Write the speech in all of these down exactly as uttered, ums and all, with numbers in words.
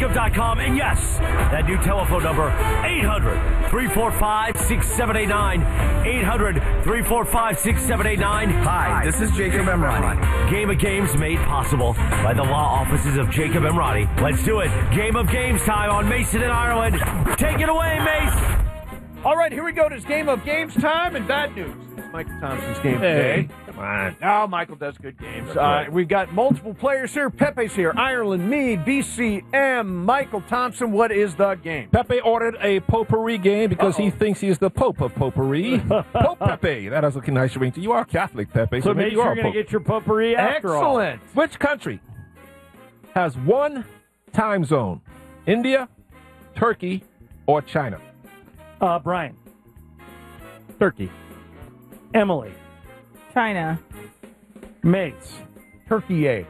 jacob dot com. And yes, that new telephone number, eight hundred, three four five, six seven eight nine. eight hundred, three four five, six seven eight nine. Hi, this is Jacob Emrani. Game of Games made possible by the law offices of Jacob Emrani. Let's do it. Game of Games time on Mason in Ireland. Take it away, Mace. All right, here we go. It's Game of Games time and bad news. It's Michael Thompson's game Hey, today. come on. No, Michael does good games. Uh, we've got multiple players here. Pepe's here. Ireland, me, B C M, Michael Thompson. What is the game? Pepe ordered a potpourri game because Uh-oh. he thinks he is the Pope of potpourri. Pope Pepe. That has a nice ring to you. You are Catholic, Pepe. So So, maybe make you sure are you're a going to Pope. get your potpourri after all. Excellent. Which country has one time zone? India, Turkey, or China? Uh, Brian. Turkey. Emily. China. Mace. Turkey A.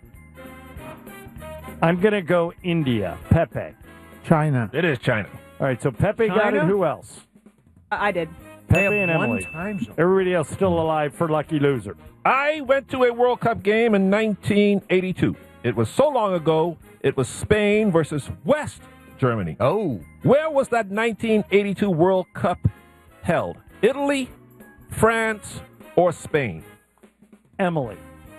I'm going to go India. Pepe. China. It is China. All right, so Pepe got China? it. Who else? I I did. They Pepe have and one Emily. time zone. Everybody else still alive for Lucky Loser. I went to a World Cup game in nineteen eighty-two. It was so long ago, it was Spain versus West Germany. Oh. Where was that nineteen eighty-two World Cup held? Italy, France, or Spain? Emily.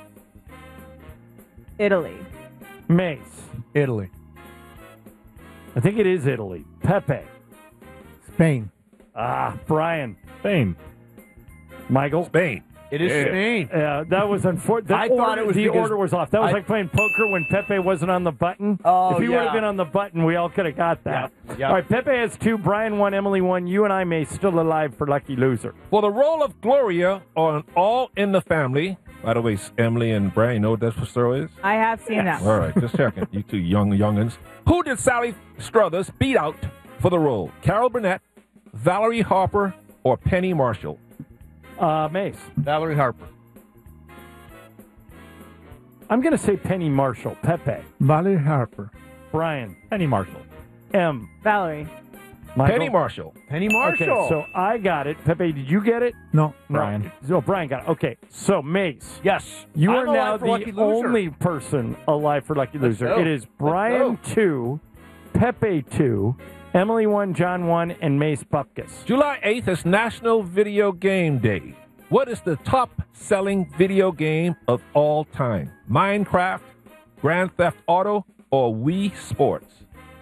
Italy. Mace. Italy. I think it is Italy. Pepe. Spain. Ah, Brian. Spain. Michael. Spain. It is Yeah. Spain. Yeah, that was unfortunate. I thought it was the because order was off. That was I- like playing poker when Pepe wasn't on the button. Oh, if he would yeah. have been on the button, we all could have got that. Yeah, yeah. All right, Pepe has two. Brian one. Emily one. You and I may still alive for Lucky Loser. For the role of Gloria on All in the Family, by the way, Emily and Brian, you know what that show is? I have seen that All one. right, just checking. You two young youngins. Who did Sally Struthers beat out for the role? Carol Burnett, Valerie Harper, or Penny Marshall? Uh, Mace. Valerie Harper. I'm going to say Penny Marshall. Pepe. Valerie Harper. Brian. Penny Marshall. M. Valerie. Michael. Penny Marshall. Penny Marshall. Okay, so I got it. Pepe, did you get it? No. Brian. No, Brian got it. Okay, so Mace. yes. You I'm are now alive for Lucky the Loser. only person alive for Lucky Let's Loser. go. It is Let's Brian go. two, Pepe two, Emily one, John one, and Mace Bupkis. July eighth is National Video Game Day. What is the top-selling video game of all time? Minecraft, Grand Theft Auto, or Wii Sports?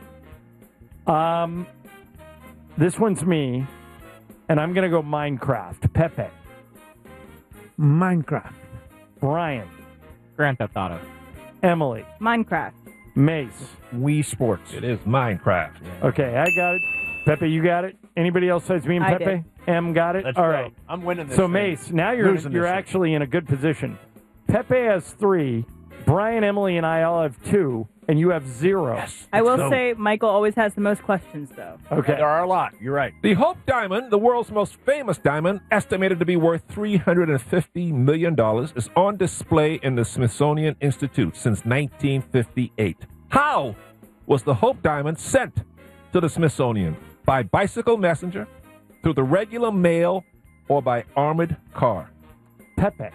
Um, this one's me, and I'm going to go Minecraft. Pepe. Minecraft. Brian. Grand Theft Auto. Emily. Minecraft. Mace. Wii Sports. It is Minecraft. Okay, I got it. Pepe, you got it? Anybody else besides me and I Pepe? did. M got it? Let's All go. right. I'm winning this So, thing. Mace, now you're Losing you're this thing. actually in a good position. Pepe has three. Brian, Emily, and I all have two, and you have zero. Yes. I will go. say Michael always has the most questions, though. Okay. There are a lot. You're right. The Hope Diamond, the world's most famous diamond, estimated to be worth three hundred fifty million dollars, is on display in the Smithsonian Institute since nineteen fifty-eight. How was the Hope Diamond sent to the Smithsonian? By bicycle messenger, through the regular mail, or by armored car? Pepe.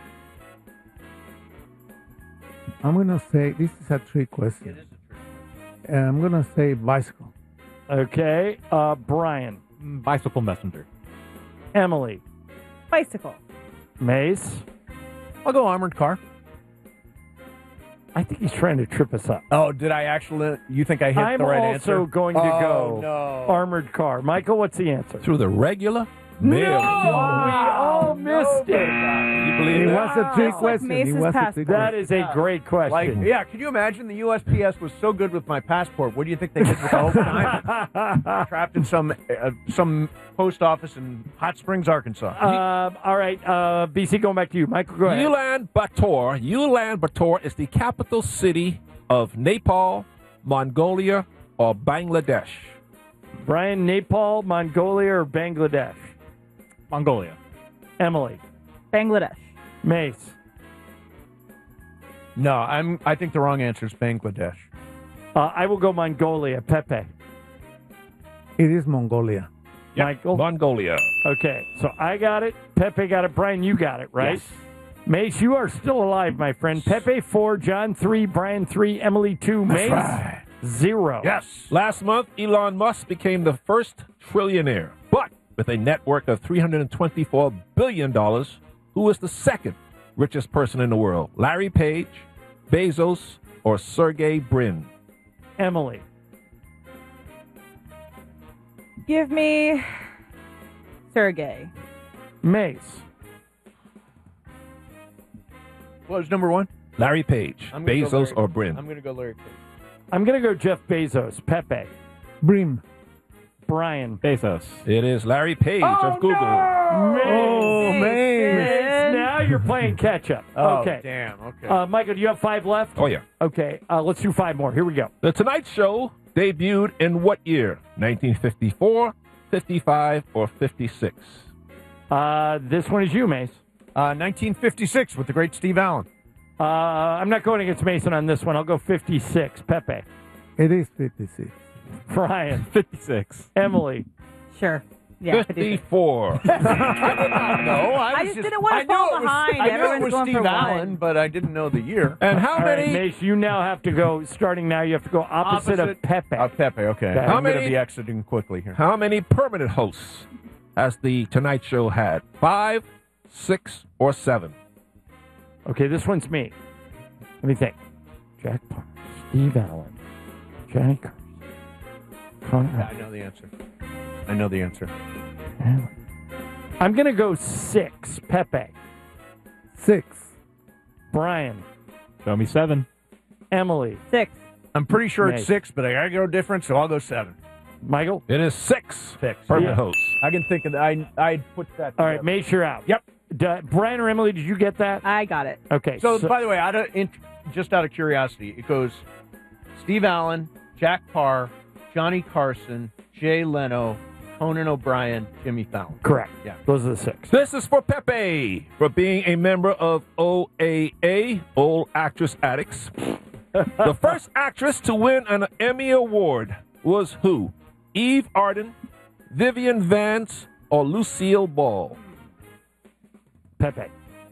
I'm going to say, this is a trick question. And I'm going to say bicycle. Okay. Uh, Brian. Bicycle messenger. Emily. Bicycle. Mace. I'll go armored car. I think he's trying to trip us up. Oh, did I actually? You think I hit I'm the right also answer? going to Oh, go no. armored car. Michael, what's the answer? Through the regular mail. No, we all missed it. You believe It that? was a trick like question. It Mace's was a passport. trick That question. is a great question. Like, yeah, can you imagine the U S P S was so good with my passport? What do you think they did with the whole time? Trapped in some uh, some post office in Hot Springs, Arkansas. Um, all right, uh, B C, going back to you. Michael, go ahead. Ulaanbaatar. Ulaanbaatar is the capital city of Nepal, Mongolia, or Bangladesh. Brian, Nepal, Mongolia, or Bangladesh? Mongolia. Emily. Bangladesh. Mace. No, I'm. I think the wrong answer is Bangladesh. Uh, I will go Mongolia. Pepe. It is Mongolia. Michael. Mongolia. Okay, so I got it. Pepe got it. Brian, you got it, right? Yes. Mace, you are still alive, my friend. Pepe four, John three, Brian three, Emily two, Mace Zero. Yes. Last month, Elon Musk became the first trillionaire, but with a net worth of three hundred twenty-four billion dollars, who is the second richest person in the world? Larry Page, Bezos, or Sergey Brin? Emily. Give me Sergey. Mace. What was number one? Larry Page, I'm gonna go Bezos, Larry- or Brin? I'm going to go Larry Page. I'm going to go Jeff Bezos. Pepe. Brim. Brian. Bezos. It is Larry Page of Google. Oh, Mace. man. Now you're playing catch up. Oh, okay. damn. Okay. Uh, Michael, do you have five left? Oh, yeah. Okay. Uh, let's do five more. Here we go. The Tonight Show debuted in what year? nineteen fifty-four, fifty-five, or fifty-six? Uh, this one is you, Mace. Uh, nineteen fifty-six with the great Steve Allen. Uh, I'm not going against Mason on this one. I'll go fifty-six. Pepe. It is fifty-six. Brian. fifty-six. Emily. Sure. Yeah. fifty-six. fifty-four. No, I, I was just didn't want to I knew fall it was- behind. I knew it Everyone's was going Steve for Allen, one. but I didn't know the year. And how All right, many? Mace, you now have to go, starting now, you have to go opposite, of Pepe. Oh, Pepe, okay. How I'm going to many- be exiting quickly here. How many permanent hosts has the Tonight Show had? Five, six, or seven? Okay, this one's me. Let me think. Jack Parr, Steve Allen, Johnny Carson, Yeah, Conrad. I know the answer. I know the answer. I'm going to go six. Pepe. Six. Brian. Show me seven. Emily. Six. I'm pretty sure Mace. it's six, but I got to go different, so I'll go seven. Michael. It is six. Six. Permanent Yeah. hosts. I can think of that. I, I put that All right, together. Mace, you're out. Yep. D- Brian or Emily, did you get that? I got it. Okay. So, by the way, out of, in, just out of curiosity, it goes Steve Allen, Jack Parr, Johnny Carson, Jay Leno, Conan O'Brien, Jimmy Fallon. correct. Yeah. Those are the six. This is for Pepe for being a member of O A A, Old Actress Addicts. The first actress to win an Emmy Award was who? Eve Arden, Vivian Vance, or Lucille Ball? Pepe.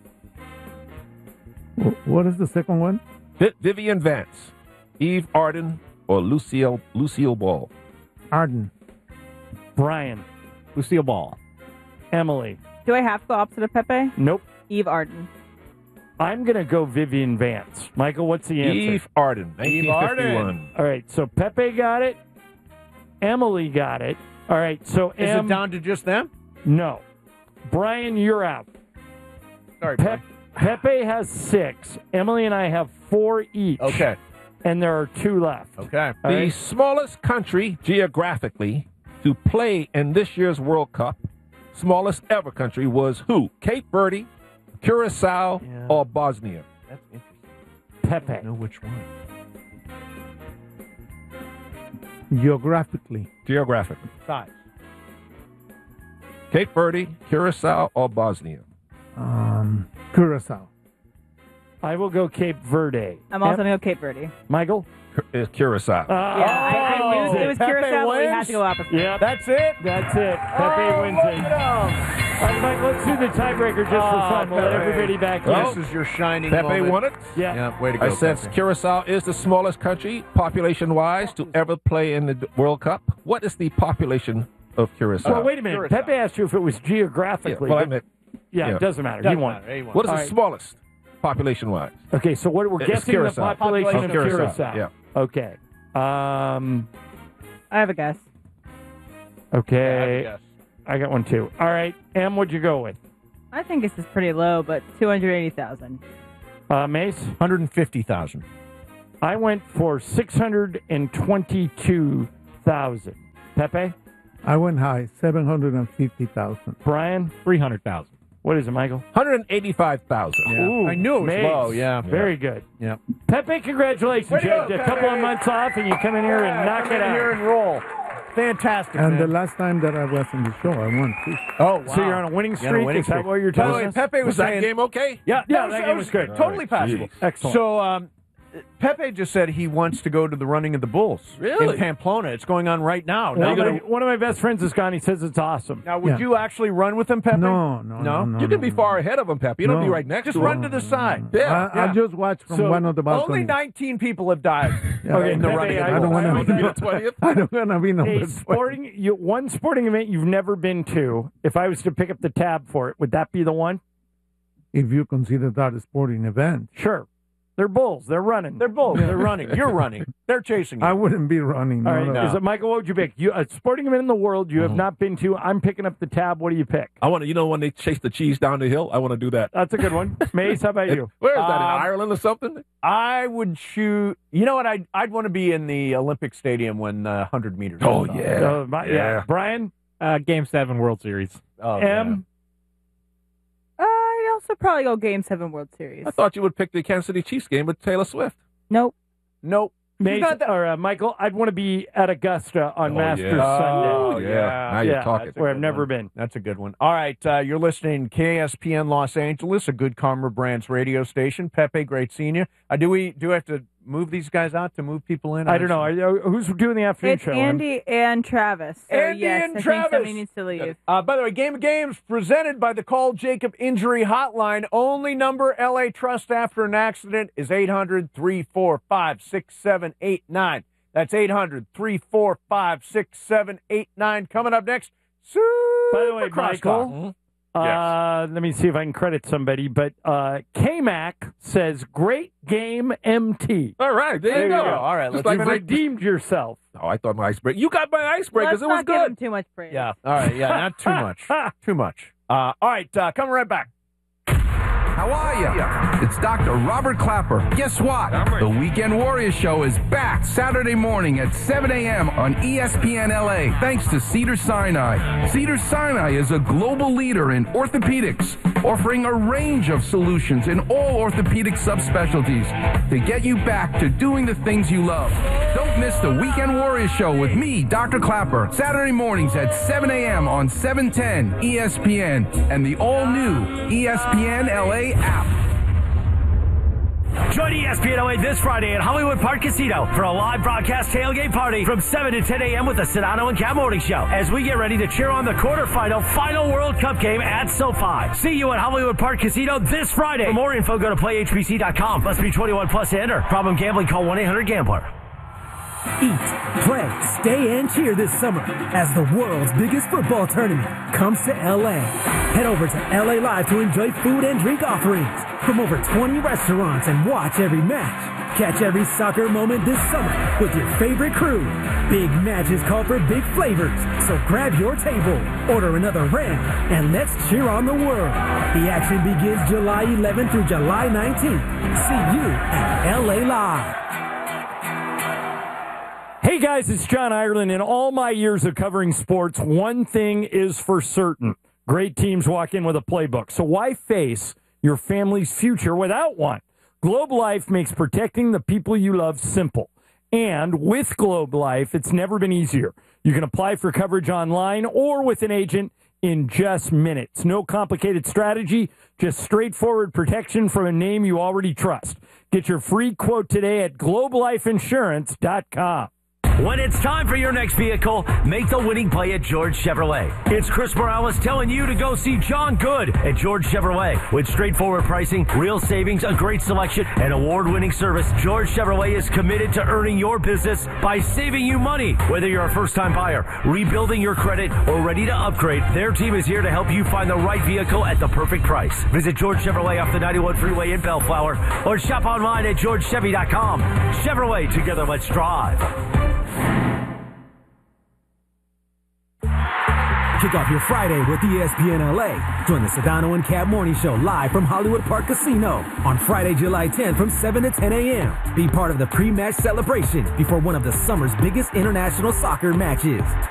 Wh- What is the second one? Vi- Vivian Vance, Eve Arden, or Lucille Lucille Ball? Arden. Brian. Lucille Ball. Emily. Do I have to go opposite of Pepe? Nope. Eve Arden. I'm going to go Vivian Vance. Michael, what's the answer? Eve Arden, Eve nineteen fifty-one. Arden. All right, so Pepe got it. Emily got it. All right, so Is Em, it down to just them? no. Brian, you're out. Sorry, Pep, Brian. Pepe has six. Emily and I have four each. Okay. And there are two left. Okay. All The right. smallest country geographically to play in this year's World Cup, smallest ever country, was who? Cape Verde, Curacao, Yeah. or Bosnia? That's interesting. I Pepe. don't know which one. Geographically. Geographically. Size. Cape Verde, Curacao, or Bosnia? Um, Curacao. I will go Cape Verde. I'm also Em- going to go Cape Verde. Michael? Cu- Is Curacao. Uh, Yeah, I, I Pepe knew wins it was Pepe Curacao, but we had wins? to go opposite. Yep, That's it? that's it. Pepe wins it. All right, Mike, let's do the tiebreaker just for Oh, fun. We'll let Pepe. everybody back Well, in. This is your shining Pepe moment. won it. Yeah. Yeah, way to go, I said Pepe. Curacao is the smallest country, population-wise, to ever play in the D- World Cup. What is the population of Curacao? Well, wait a minute. Curacao. Pepe asked you if it was Yeah, geographically. well, I but- meant, yeah, yeah. it doesn't matter. Doesn't he won. matter. He won. what is All the right. smallest, population-wise? Okay, so what we're It's guessing the Curacao. population of Of Curacao. Curacao, yeah. Okay. Um. I have a guess. Okay. Yes. I got one too. All right, Em, what'd you go with? I think this is pretty low, but two hundred eighty thousand. Uh, Mace. one hundred fifty thousand. I went for six hundred and twenty-two thousand. Pepe. I went high, seven hundred fifty thousand. Brian. three hundred thousand. What is it, Michael? one hundred eighty-five thousand. Yeah. Ooh, I knew it was Mace. low, yeah. Very good. Yeah. Pepe, congratulations. Way to You go, had a Pepe. couple of months off, and you come in here and knock Come it in here out. and roll. Fantastic, And the man. last time that I was on the show, I won too. Oh, wow. So you're on a winning You're on a streak? winning Is that streak. what you're By the telling way, us? Pepe was, Was that saying, game okay? Yeah, Yeah, was- that game was good. Totally All right, passable. Excellent. So, um, Pepe just said he wants to go to the running of the bulls Really? in Pamplona. It's going on right now. One Now, of, my, one of my best friends has gone. He says it's awesome. now, would Yeah. you actually run with him, Pepe? No, no, no, no. You can be no. far ahead of him, Pep. You don't No. be right next Just to run him. to the side. Yeah. I, I just watched from So, one of the balconies. Only nineteen people have died Okay, in the Pepe, running of I the I don't bulls. want I to want be to be the twentieth. I don't want to be number A twenty. sporting, you, one sporting event you've never been to. If I was to pick up the tab for it, would that be the one? If you consider that a sporting event, Sure. They're bulls. They're running. They're bulls. They're running. You're running. They're chasing you. I wouldn't be running. All no, right. no. Is it Michael? What would you pick? You, a sporting event in the world you have Mhm. not been to. I'm picking up the tab. What do you pick? I want to, you know, when they chase the cheese down the hill, I want to do that. That's a good one. Mace, how about you? Where is that, in Um, Ireland or something? I would shoot. You know what? I'd, I'd want to be in the Olympic Stadium when uh, one hundred meters. Oh, is on. yeah. Uh, my- yeah. Yeah. Brian, Uh, Game seven World Series. Oh, M. Uh, I'd also probably go Game Seven World Series. I thought you would pick the Kansas City Chiefs game with Taylor Swift. Nope. Nope. Mace, not that- or uh, Michael, I'd want to be at Augusta on Oh, Masters yeah. Sunday. Oh, yeah. yeah. Now you're yeah, talking. that's where I've good never one. been. That's a good one. All right, uh, you're listening to K S P N Los Angeles, a Good Karma Brands radio station. Pepe, great seeing you. Uh, do we do we have to move these guys out to move people in? I don't know. Are you- who's doing the afternoon It's show? Em? Andy and Travis. So Andy yes, and I Travis. think somebody needs to leave. Uh, by the way, Game of Games presented by the Call Jacob Injury Hotline. Only number L A Trust after an accident is eight hundred, three four five, six seven eight nine. That's eight hundred, three four five, six seven eight nine. Coming up next, Super By the way, Crosstalk. Michael, uh, let me see if I can credit somebody, but uh, K-Mac says, great game, M T. All right, there, There you you go. go. All right, Just let's like You've my- redeemed yourself. Oh, I thought my icebreaker. You got my icebreakers. Let's It was not give him good. too much praise. Yeah. All right. Yeah. Not too much. Too much. Uh, all right. Uh, coming right back. How are ya? It's Doctor Robert Clapper. Guess what? The Weekend Warriors Show is back Saturday morning at seven a.m. on E S P N L A, thanks to Cedars-Sinai. Cedars-Sinai is a global leader in orthopedics, offering a range of solutions in all orthopedic subspecialties to get you back to doing the things you love. Don't miss the Weekend Warriors Show with me, Doctor Clapper, Saturday mornings at seven a.m. on seven ten E S P N and the all-new E S P N L A app. Join E S P N L A this Friday at Hollywood Park Casino for a live broadcast tailgate party from seven to ten a.m. with the Sedano and Cat Morning Show as we get ready to cheer on the quarterfinal final World Cup game at SoFi. See you at Hollywood Park Casino this Friday. For more info, go to play H B C dot com. Must be twenty-one plus to enter. Problem gambling, call one eight hundred gambler. Eat, play, stay, and cheer this summer as the world's biggest football tournament comes to L A. Head over to L A Live to enjoy food and drink offerings from over twenty restaurants and watch every match. Catch every soccer moment this summer with your favorite crew. Big matches call for big flavors, so grab your table, order another round, and let's cheer on the world. The action begins July eleventh through July nineteenth. See you at L A Live. Hey guys, it's John Ireland. In all my years of covering sports, one thing is for certain. Great teams walk in with a playbook. So why face your family's future without one? Globe Life makes protecting the people you love simple. And with Globe Life, it's never been easier. You can apply for coverage online or with an agent in just minutes. No complicated strategy, just straightforward protection from a name you already trust. Get your free quote today at globe life insurance dot com. When it's time for your next vehicle, make the winning play at George Chevrolet. It's Chris Morales telling you to go see John Good at George Chevrolet. With straightforward pricing, real savings, a great selection, and award-winning service, George Chevrolet is committed to earning your business by saving you money. Whether you're a first-time buyer, rebuilding your credit, or ready to upgrade, their team is here to help you find the right vehicle at the perfect price. Visit George Chevrolet off the ninety-one freeway in Bellflower or shop online at george chevy dot com. Chevrolet, together let's drive. Kick off your Friday with E S P N L A. Join the Sedano and Cat Morning Show live from Hollywood Park Casino on Friday, July tenth from seven to ten a.m. Be part of the pre-match celebration before one of the summer's biggest international soccer matches.